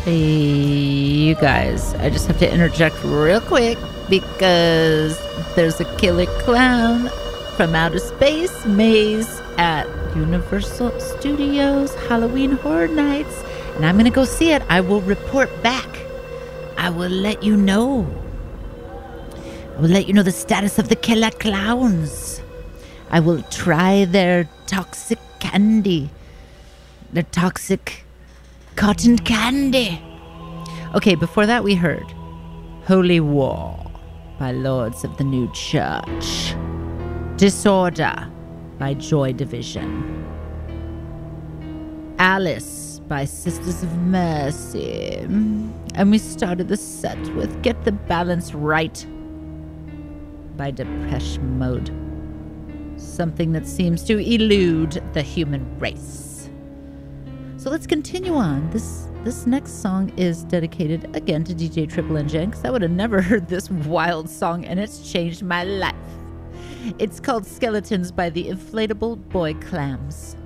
You guys, I just have to interject real quick because there's a killer clown from outer space maze at Universal Studios Halloween Horror Nights, and I'm going to go see it. I will report back. I will let you know. I will let you know the status of the killer clowns. I will try their toxic candy. Their toxic cotton candy. Okay, before that we heard Holy War by Lords of the New Church. Disorder by Joy Division. Alice by Sisters of Mercy. And we started the set with Get the Balance Right by Depeche Mode. Something that seems to elude the human race. So let's continue on. This next song is dedicated again to DJ Triple N Jen, because I would have never heard this wild song, and it's changed my life. It's called Skeletons by the Inflatable Boy Clams.